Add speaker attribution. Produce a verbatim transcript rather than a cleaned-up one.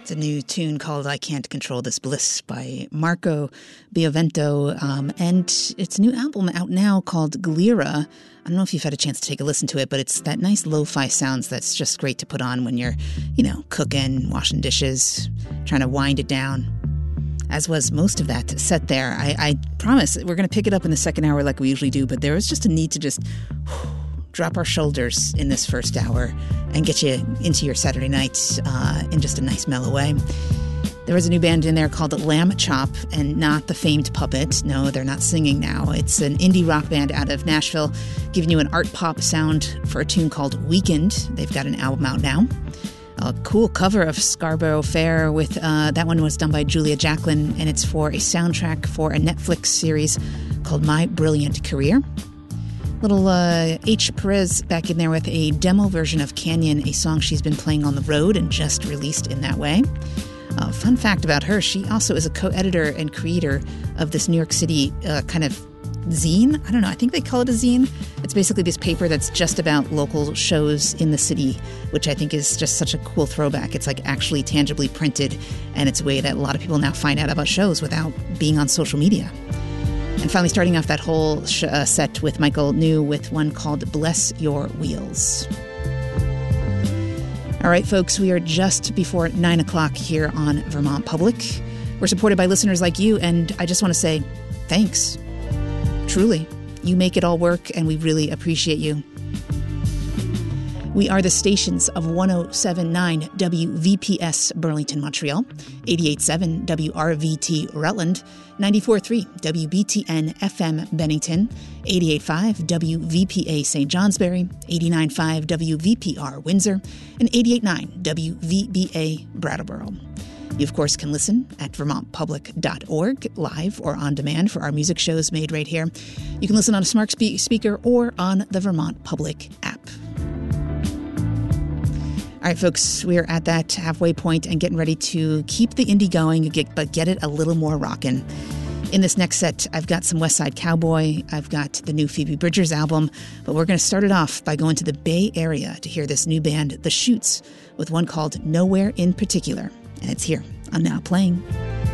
Speaker 1: It's a new tune called I Can't Control This Bliss by Marco Biavento, um, and it's a new album out now called Glira. I don't know if you've had a chance to take a listen to it, but it's that nice lo-fi sounds that's just great to put on when you're, you know, cooking, washing dishes, trying to wind it down. As was most of that set there. I, I promise we're going to pick it up in the second hour like we usually do, but there was just a need to just whew, drop our shoulders in this first hour and get you into your Saturday night uh, in just a nice mellow way. There was a new band in there called Lamb Chop, and not the famed Puppet. No, they're not singing now. It's an indie rock band out of Nashville, giving you an art pop sound for a tune called Weekend. They've got an album out now. A cool cover of Scarborough Fair with, uh, that one was done by Julia Jacklin, and it's for a soundtrack for a Netflix series called My Brilliant Career. Little uh, H. Perez back in there with a demo version of Canyon, a song she's been playing on the road and just released in that way. Uh, fun fact about her, she also is a co-editor and creator of this New York City uh, kind of zine. I don't know, I think they call it a zine. It's basically this paper that's just about local shows in the city, which I think is just such a cool throwback. It's like actually tangibly printed, and it's a way that a lot of people now find out about shows without being on social media. And finally, starting off that whole sh- uh, set with Michael New with one called Bless Your Wheels. All right, folks, we are just before nine o'clock here on Vermont Public. We're supported by listeners like you, and I just want to say thanks. Truly, you make it all work, and we really appreciate you. We are the stations of one oh seven point nine W V P S Burlington, Montreal, eighty-eight point seven W R V T Rutland, ninety-four point three W B T N F M Bennington, eighty-eight point five W V P A Saint Johnsbury, eighty-nine point five W V P R Windsor, and eighty-eight point nine W V B A Brattleboro. You, of course, can listen at vermont public dot org, live or on demand for our music shows made right here. You can listen on a smart spe- speaker or on the Vermont Public app. All right, folks, we are at that halfway point and getting ready to keep the indie going, get, but get it a little more rockin'. In this next set, I've got some West Side Cowboy, I've got the new Phoebe Bridgers album, but we're going to start it off by going to the Bay Area to hear this new band, The Shoots, with one called Nowhere in Particular. And it's here on Now Playing.